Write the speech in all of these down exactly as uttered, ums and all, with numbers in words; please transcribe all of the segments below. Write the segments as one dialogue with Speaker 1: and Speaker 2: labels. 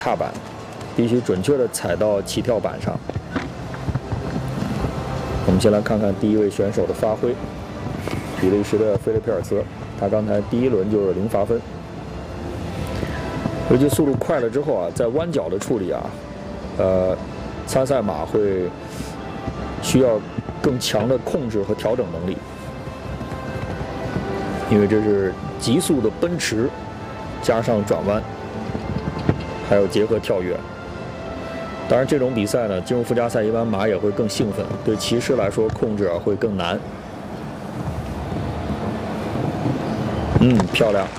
Speaker 1: 踏板，必须准确的踩到起跳板上。我们先来看看第一位选手的发挥，比利时的菲利佩尔茨，他刚才第一轮就是零罚分。尤其速度快了之后啊，在弯角的处理啊，呃，参赛马会需要更强的控制和调整能力，因为这是急速的奔驰，加上转弯，还有结合跳跃。当然，这种比赛呢，进入附加赛一般马也会更兴奋，对骑师来说控制啊会更难。嗯，漂亮，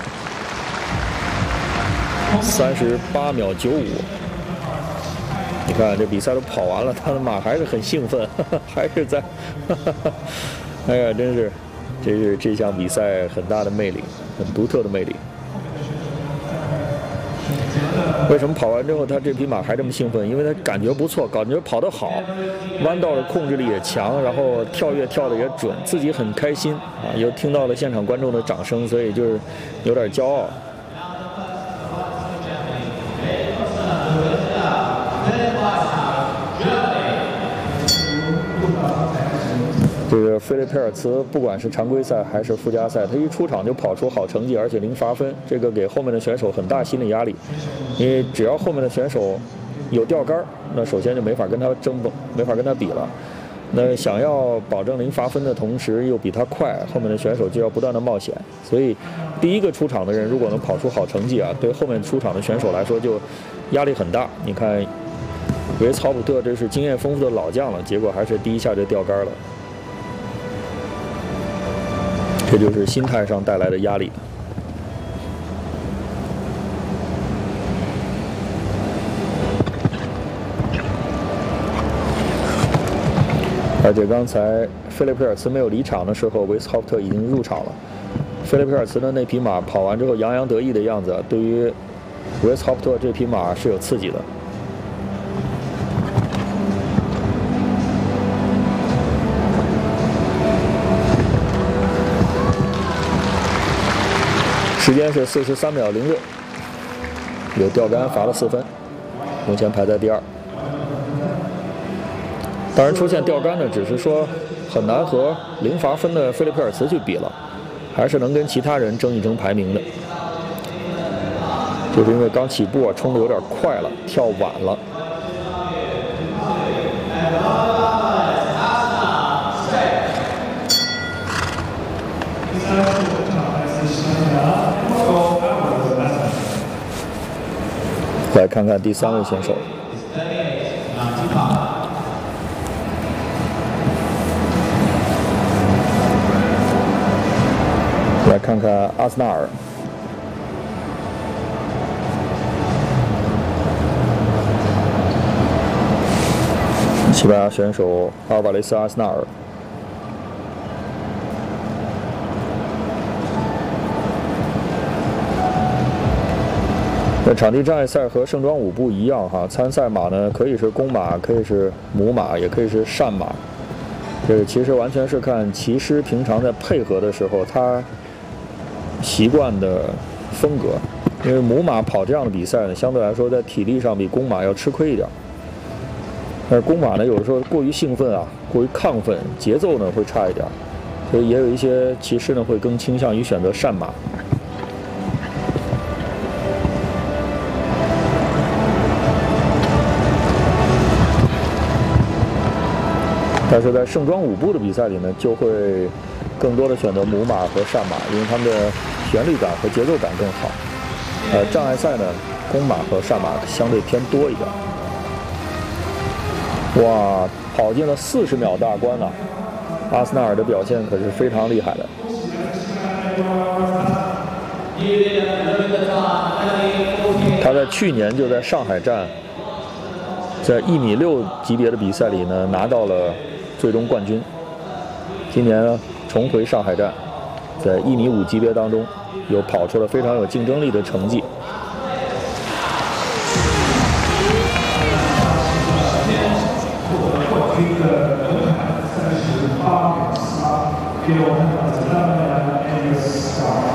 Speaker 1: 三十八秒九五。你看这比赛都跑完了，他的马还是很兴奋，呵呵还是在，呵呵哎呀，真是，这是这项比赛很大的魅力，很独特的魅力。为什么跑完之后他这匹马还这么兴奋？因为他感觉不错，感觉跑得好，弯道的控制力也强，然后跳跃跳得也准，自己很开心啊！又听到了现场观众的掌声，所以就是有点骄傲。这个菲利佩尔茨不管是常规赛还是附加赛，他一出场就跑出好成绩，而且零罚分，这个给后面的选手很大心理压力。因为只要后面的选手有钓竿，那首先就没法跟他争锋，没法跟他比了。那想要保证零罚分的同时又比他快，后面的选手就要不断的冒险。所以第一个出场的人如果能跑出好成绩啊，对后面出场的选手来说就压力很大。你看维斯豪普特这是经验丰富的老将了，结果还是第一下就钓竿了。这就是心态上带来的压力。而且刚才菲利佩尔茨没有离场的时候，维斯豪普特已经入场了。菲利佩尔茨的那匹马跑完之后洋洋得意的样子，对于维斯豪普特这匹马是有刺激的。时间是四十三秒零六，有钓竿罚了四分，目前排在第二。当然，出现钓竿呢，只是说很难和零罚分的菲利佩尔茨去比了，还是能跟其他人争一争排名的。就是因为刚起步啊，冲的有点快了，跳晚了。来看看第三位选手。来看看阿斯纳尔。西班牙选手阿尔瓦雷斯·阿斯纳尔。那场地障碍赛和盛装舞步一样哈，参赛马呢可以是公马，可以是母马，也可以是善马。这其实完全是看骑师平常在配合的时候他习惯的风格。因为母马跑这样的比赛呢，相对来说在体力上比公马要吃亏一点。但是公马呢，有的时候过于兴奋啊，过于亢奋，节奏呢会差一点，所以也有一些骑师呢会更倾向于选择善马。但是在盛装舞步的比赛里呢，就会更多的选择母马和善马，因为它们的旋律感和节奏感更好。呃，障碍赛呢，公马和善马相对偏多一点。哇，跑进了四十秒大关了，阿斯纳尔的表现可是非常厉害的。他在去年就在上海站，在一米六级别的比赛里呢拿到了最终冠军。今年呢重回上海站，在一米五级别当中又跑出了非常有竞争力的成绩。
Speaker 2: 三十八点三，给我们的